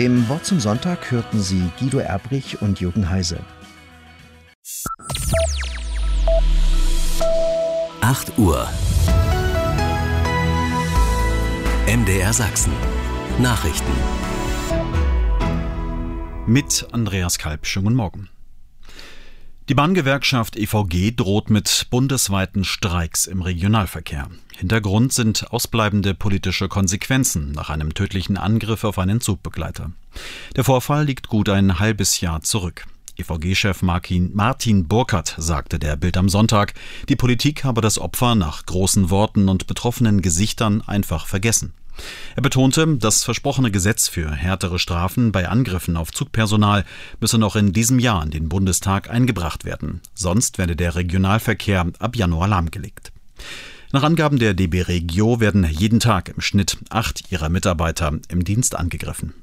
Im Wort zum Sonntag hörten Sie Guido Erbrich und Jürgen Heise. 8 Uhr. MDR Sachsen. Nachrichten. Mit Andreas Kalb. Schönen guten Morgen. Die Bahngewerkschaft EVG droht mit bundesweiten Streiks im Regionalverkehr. Hintergrund sind ausbleibende politische Konsequenzen nach einem tödlichen Angriff auf einen Zugbegleiter. Der Vorfall liegt gut ein halbes Jahr zurück. EVG-Chef Martin Burkhardt sagte der Bild am Sonntag, die Politik habe das Opfer nach großen Worten und betroffenen Gesichtern einfach vergessen. Er betonte, das versprochene Gesetz für härtere Strafen bei Angriffen auf Zugpersonal müsse noch in diesem Jahr in den Bundestag eingebracht werden. Sonst werde der Regionalverkehr ab Januar lahmgelegt. Nach Angaben der DB Regio werden jeden Tag im Schnitt 8 ihrer Mitarbeiter im Dienst angegriffen.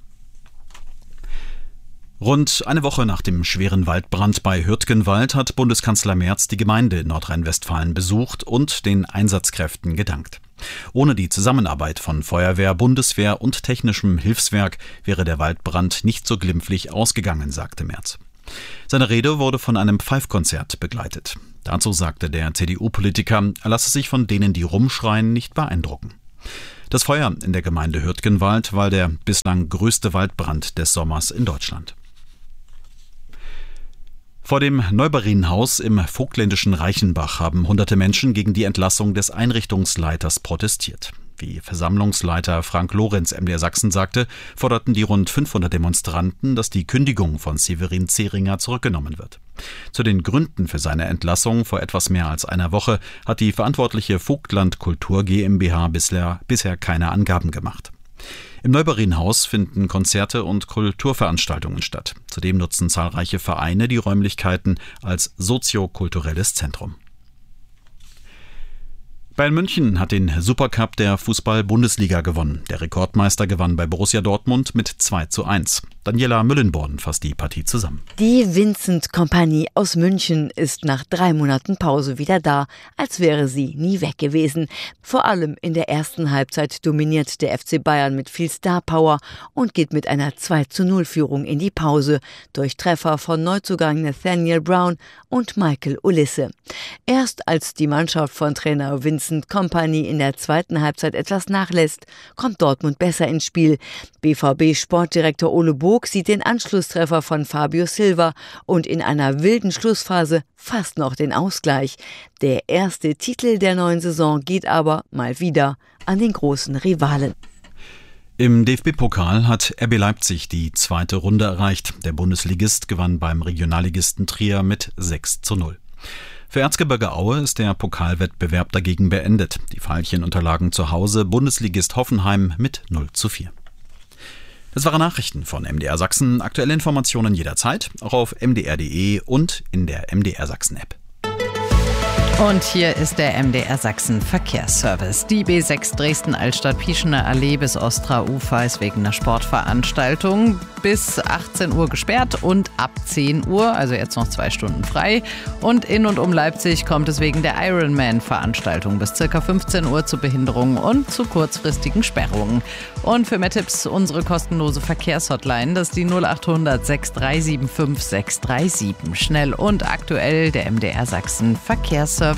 Rund eine Woche nach dem schweren Waldbrand bei Hürtgenwald hat Bundeskanzler Merz die Gemeinde in Nordrhein-Westfalen besucht und den Einsatzkräften gedankt. Ohne die Zusammenarbeit von Feuerwehr, Bundeswehr und technischem Hilfswerk wäre der Waldbrand nicht so glimpflich ausgegangen, sagte Merz. Seine Rede wurde von einem Pfeifkonzert begleitet. Dazu sagte der CDU-Politiker, er lasse sich von denen, die rumschreien, nicht beeindrucken. Das Feuer in der Gemeinde Hürtgenwald war der bislang größte Waldbrand des Sommers in Deutschland. Vor dem Neubarienhaus im vogtländischen Reichenbach haben hunderte Menschen gegen die Entlassung des Einrichtungsleiters protestiert. Wie Versammlungsleiter Frank Lorenz MDR Sachsen sagte, forderten die rund 500 Demonstranten, dass die Kündigung von Severin Zehringer zurückgenommen wird. Zu den Gründen für seine Entlassung vor etwas mehr als einer Woche hat die verantwortliche Vogtland Kultur GmbH bisher keine Angaben gemacht. Im Neubarienhaus finden Konzerte und Kulturveranstaltungen statt. Zudem nutzen zahlreiche Vereine die Räumlichkeiten als soziokulturelles Zentrum. Bayern München hat den Supercup der Fußball-Bundesliga gewonnen. Der Rekordmeister gewann bei Borussia Dortmund mit 2:1. Daniela Müllenborn fasst die Partie zusammen. Die Vincent-Kompanie aus München ist nach 3 Monaten Pause wieder da, als wäre sie nie weg gewesen. Vor allem in der ersten Halbzeit dominiert der FC Bayern mit viel Star-Power und geht mit einer 2:0-Führung in die Pause durch Treffer von Neuzugang Nathaniel Brown und Michael Olise. Erst als die Mannschaft von Trainer Vincent Kompany in der zweiten Halbzeit etwas nachlässt, kommt Dortmund besser ins Spiel. BVB-Sportdirektor Ole Bog sieht den Anschlusstreffer von Fabio Silva und in einer wilden Schlussphase fast noch den Ausgleich. Der erste Titel der neuen Saison geht aber mal wieder an den großen Rivalen. Im DFB-Pokal hat RB Leipzig die zweite Runde erreicht. Der Bundesligist gewann beim Regionalligisten Trier mit 6:0. Für Erzgebirge Aue ist der Pokalwettbewerb dagegen beendet. Die Veilchen unterlagen zu Hause Bundesligist Hoffenheim mit 0:4. Das waren Nachrichten von MDR Sachsen. Aktuelle Informationen jederzeit, auch auf mdr.de und in der MDR Sachsen-App. Und hier ist der MDR Sachsen Verkehrsservice. Die B6 Dresden-Altstadt-Pieschener Allee bis Ostra-Ufer ist wegen einer Sportveranstaltung bis 18 Uhr gesperrt und ab 10 Uhr, also jetzt noch 2 Stunden frei. Und in und um Leipzig kommt es wegen der Ironman-Veranstaltung bis ca. 15 Uhr zu Behinderungen und zu kurzfristigen Sperrungen. Und für mehr Tipps unsere kostenlose Verkehrshotline, das ist die 0800 6375 637. Schnell und aktuell der MDR Sachsen Verkehrsservice.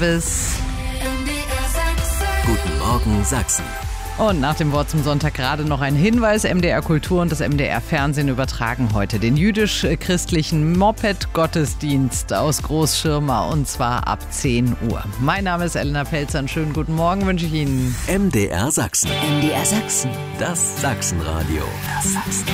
Guten Morgen Sachsen. Und nach dem Wort zum Sonntag gerade noch ein Hinweis. MDR Kultur und das MDR Fernsehen übertragen heute den jüdisch-christlichen Moped-Gottesdienst aus Großschirma und zwar ab 10 Uhr. Mein Name ist Elena Pelzer. Einen schönen guten Morgen wünsche ich Ihnen. MDR Sachsen. MDR Sachsen. Das Sachsenradio. Das Sachsen.